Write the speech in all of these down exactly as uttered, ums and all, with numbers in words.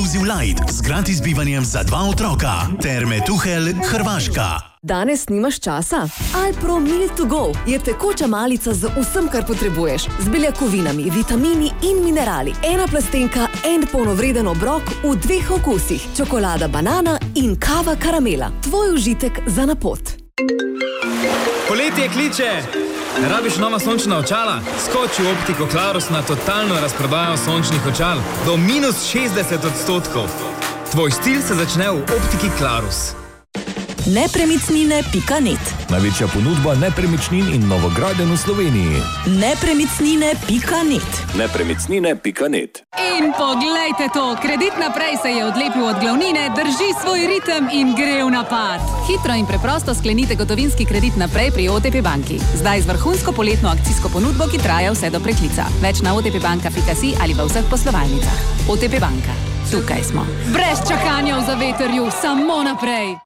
Inclusive Light z gratis bivanjem za dva otroka. Terme Tuhelj, Hrvaška. Danes nimaš časa? Alpro Meal to Go je tekoča malica z vsem, kar potrebuješ. Z beljakovinami, vitamini in minerali. Ena plastenka, en polnovreden obrok v dveh okusih. Čokolada banana in kava karamela. Tvoj užitek za na pot. Poletje kliče! Ne rabiš nova sončna očala? Skoči v Optiko Klarus na totalno razprodajo sončnih očal. Do minus šestdeset odstotkov. Tvoj stil se začne v Optiki Klarus. nepremičnine pika net. Največja ponudba nepremičnin in novogradenj v Sloveniji. nepremičnine pika net. nepremičnine pika net. In poglejte to, Kredit naprej se je odlepil od glavnine, drži svoj ritem in gre v napad. Hitro in preprosto sklenite gotovinski kredit naprej pri O T P banki. Zdaj z vrhunsko poletno akcijsko ponudbo, ki traja vse do preklica. Več na otpbanka pika si ali v vseh poslovalnicah. O T P banka. Tukaj smo. Brez čakanja v zavetrju, samo naprej.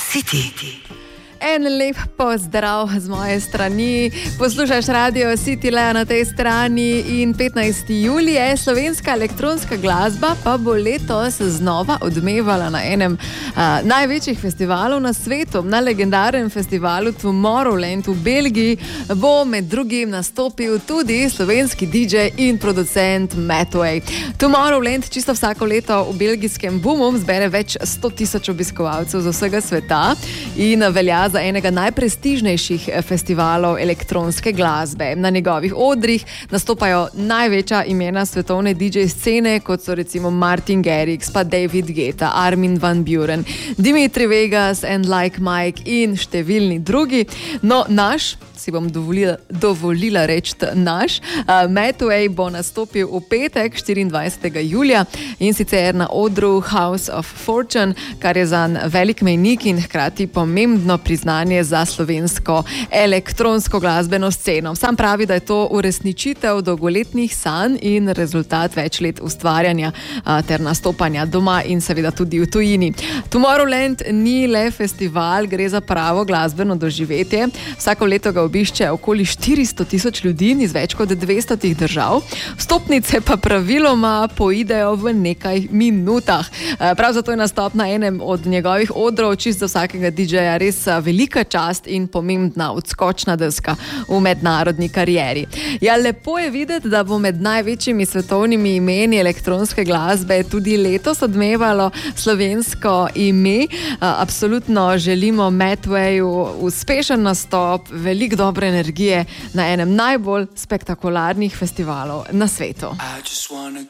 City. En lep pozdrav z moje strani. Poslušaš Radio City Lea na tej strani in petnajstega julija slovenska elektronska glasba pa bo letos znova odmevala na enem uh, največjih festivalov na svetu. Na legendarnem festivalu Tomorrowland v Belgiji bo med drugim nastopil tudi slovenski D J in producent Mattway. Tomorrowland čisto vsako leto v belgijskem boomu zbere več sto tisoč obiskovalcev z vsega sveta in velja za enega najprestižnejših festivalov elektronske glasbe. Na njegovih odrih nastopajo največja imena svetovne D J scene, kot so recimo Martin Garrix, pa David Guetta, Armin van Buuren, Dimitri Vegas and Like Mike in številni drugi. No, naš, si bom dovolila, dovolila reči naš, uh, Mattway bo nastopil v petek, štiriindvajsetega julija in sicer na odru House of Fortune, kar je zanj velik mejnik in hkrati pomembno priznanje za slovensko elektronsko glasbeno sceno. Sam pravi, da je to uresničitev dolgoletnih sanj in rezultat več let ustvarjanja a, ter nastopanja doma in seveda tudi v tujini. Tomorrowland ni le festival, gre za pravo glasbeno doživetje. Vsako leto ga obišče okoli štiristo tisoč ljudi iz več kot dvestotih držav. Vstopnice pa praviloma poidejo v nekaj minutah. Prav zato je nastop na enem od njegovih odrov čisto za vsakega D J-ja res velika čast in pomembna odskočna deska v mednarodni karieri. Ja, lepo je videti, da bo med največjimi svetovnimi imeni elektronske glasbe tudi letos odmevalo slovensko ime. Absolutno želimo Mattwayu uspešen nastop, veliko dobre energije na enem najbolj spektakularnih festivalov na svetu.